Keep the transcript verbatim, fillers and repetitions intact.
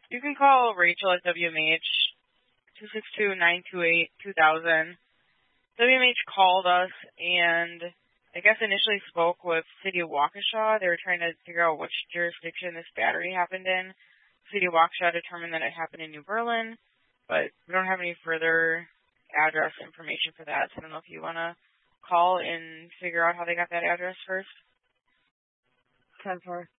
You can call Rachel at W M H, two six two, nine two eight, two thousand. W M H called us and I guess initially spoke with City of Waukesha. They were trying to figure out which jurisdiction this battery happened in. City of Waukesha determined that it happened in New Berlin, but we don't have any further address information for that. So I don't know if you want to call and figure out how they got that address first. ten four.